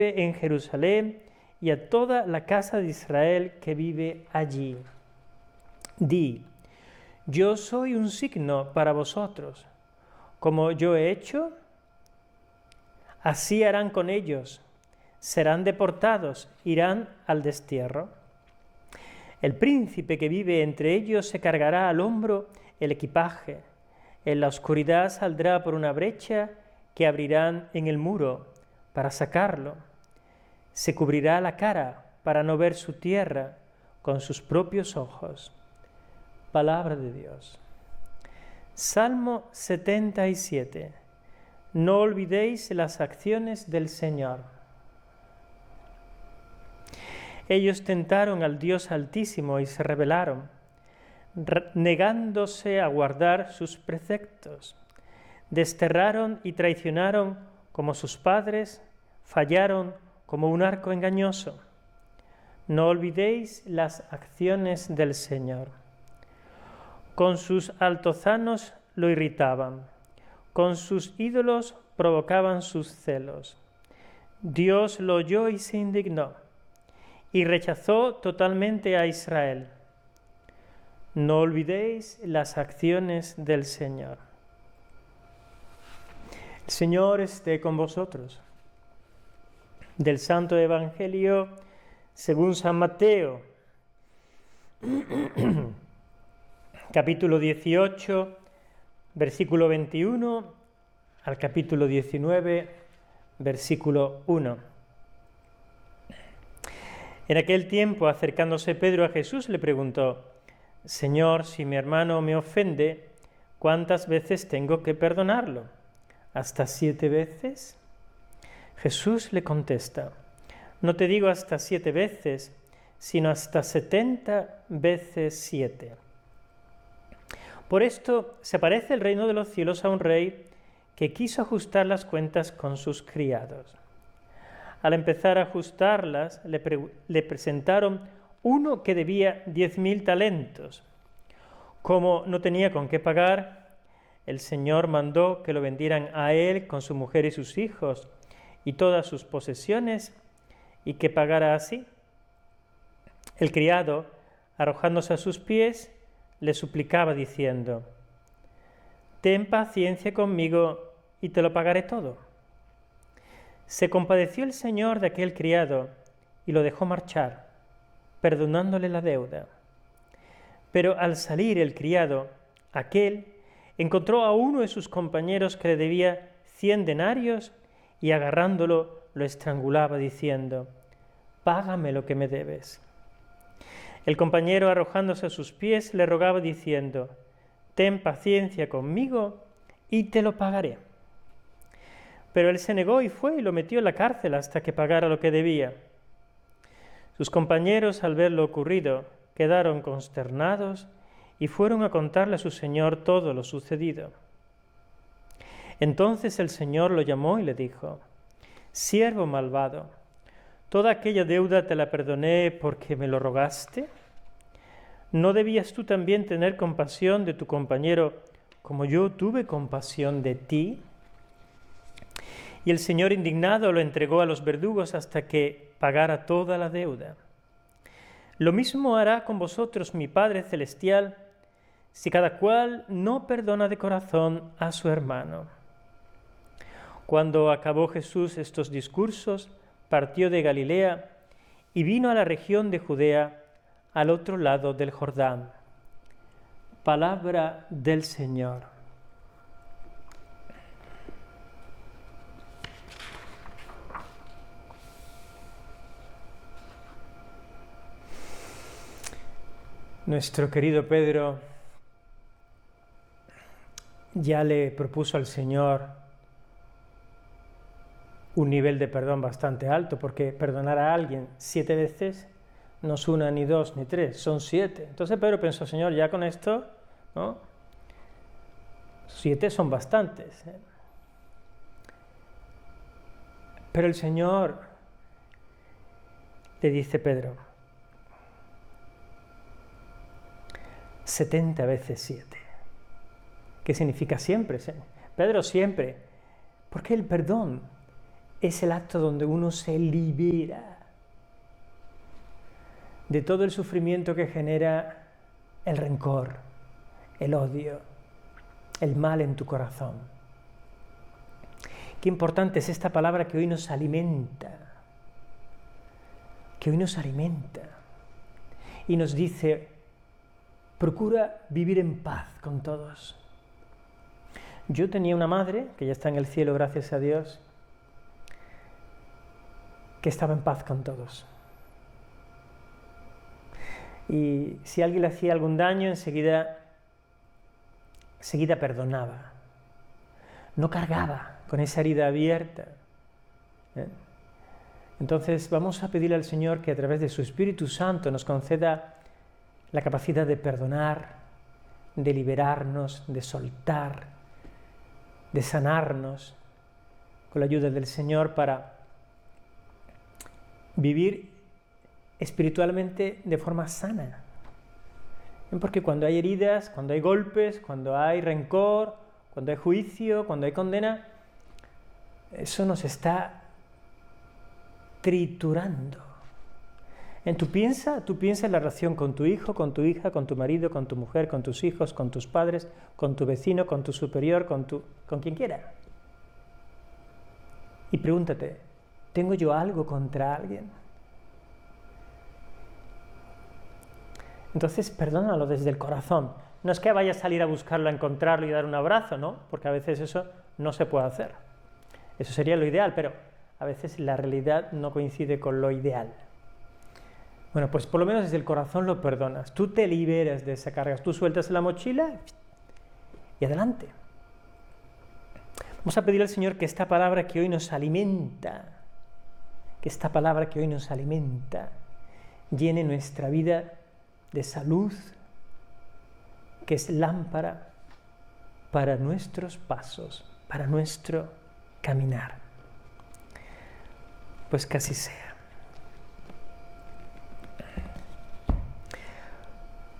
en Jerusalén y a toda la casa de Israel que vive allí. Di, yo soy un signo para vosotros. Como yo he hecho, así harán con ellos. Serán deportados, irán al destierro. El príncipe que vive entre ellos se cargará al hombro el equipaje. En la oscuridad saldrá por una brecha que abrirán en el muro para sacarlo. Se cubrirá la cara para no ver su tierra con sus propios ojos. Palabra de Dios. Salmo 77. No olvidéis las acciones del Señor. Ellos tentaron al Dios Altísimo y se rebelaron, negándose a guardar sus preceptos. Desterraron y traicionaron como sus padres, fallaron como un arco engañoso. No olvidéis las acciones del Señor. Con sus altozanos lo irritaban, con sus ídolos provocaban sus celos. Dios lo oyó y se indignó, y rechazó totalmente a Israel. No olvidéis las acciones del Señor. El Señor esté con vosotros. Del Santo Evangelio según San Mateo, capítulo 18, versículo 21 al capítulo 19, versículo 1. En aquel tiempo, acercándose Pedro a Jesús, le preguntó: Señor, si mi hermano me ofende, ¿cuántas veces tengo que perdonarlo? ¿Hasta 7 veces? Jesús le contesta: No te digo hasta 7 veces, sino hasta 70 veces 7. Por esto se parece el reino de los cielos a un rey que quiso ajustar las cuentas con sus criados. Al empezar a ajustarlas, le presentaron uno que debía 10.000 talentos. Como no tenía con qué pagar, el Señor mandó que lo vendieran a él con su mujer y sus hijos y todas sus posesiones, y que pagara así. El criado, arrojándose a sus pies, le suplicaba diciendo: Ten paciencia conmigo y te lo pagaré todo. Se compadeció el Señor de aquel criado y lo dejó marchar, perdonándole la deuda. Pero al salir el criado, aquel encontró a uno de sus compañeros que le debía 100 denarios y agarrándolo lo estrangulaba diciendo: Págame lo que me debes. El compañero, arrojándose a sus pies, le rogaba diciendo: Ten paciencia conmigo y te lo pagaré. Pero él se negó y fue y lo metió en la cárcel hasta que pagara lo que debía. Sus compañeros, al ver lo ocurrido, quedaron consternados y fueron a contarle a su señor todo lo sucedido. Entonces el Señor lo llamó y le dijo: Siervo malvado, ¿toda aquella deuda te la perdoné porque me lo rogaste? ¿No debías tú también tener compasión de tu compañero como yo tuve compasión de ti? Y el Señor, indignado, lo entregó a los verdugos hasta que pagara toda la deuda. Lo mismo hará con vosotros mi Padre Celestial, si cada cual no perdona de corazón a su hermano. Cuando acabó Jesús estos discursos, partió de Galilea y vino a la región de Judea, al otro lado del Jordán. Palabra del Señor. Nuestro querido Pedro ya le propuso al Señor un nivel de perdón bastante alto, porque perdonar a alguien 7 veces no es 1, ni 2, ni 3, son 7. Entonces Pedro pensó: Señor, ya con esto, ¿no? 7 son bastantes. Pero el Señor le dice: Pedro, 70 veces 7. ¿Qué significa siempre? Pedro, siempre. Porque el perdón es el acto donde uno se libera de todo el sufrimiento que genera el rencor, el odio, el mal en tu corazón. Qué importante es esta palabra que hoy nos alimenta, y nos dice: procura vivir en paz con todos. Yo tenía una madre, que ya está en el cielo, gracias a Dios, que estaba en paz con todos. Y si alguien le hacía algún daño, enseguida perdonaba. No cargaba con esa herida abierta. Entonces vamos a pedirle al Señor que a través de su Espíritu Santo nos conceda la capacidad de perdonar, de liberarnos, de soltar, de sanarnos con la ayuda del Señor para vivir espiritualmente de forma sana. Porque cuando hay heridas, cuando hay golpes, cuando hay rencor, cuando hay juicio, cuando hay condena, eso nos está triturando. Tú piensa en la relación con tu hijo, con tu hija, con tu marido, con tu mujer, con tus hijos, con tus padres, con tu vecino, con tu superior, con quien quiera. Y pregúntate: ¿tengo yo algo contra alguien? Entonces perdónalo desde el corazón. No es que vaya a salir a buscarlo, a encontrarlo y dar un abrazo, ¿no? Porque a veces eso no se puede hacer. Eso sería lo ideal, pero a veces la realidad no coincide con lo ideal. Bueno, pues por lo menos desde el corazón lo perdonas. Tú te liberas de esa carga. Tú sueltas la mochila y adelante. Vamos a pedir al Señor que esta palabra que hoy nos alimenta, llene nuestra vida de salud, que es lámpara para nuestros pasos, para nuestro caminar. Pues que así sea.